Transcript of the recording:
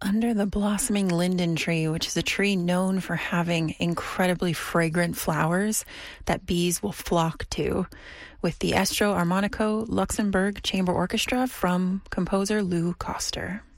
under the blossoming linden tree, which is a tree known for having incredibly fragrant flowers that bees will flock to, with the Estro Armonico Luxembourg Chamber Orchestra from composer Lou Koster.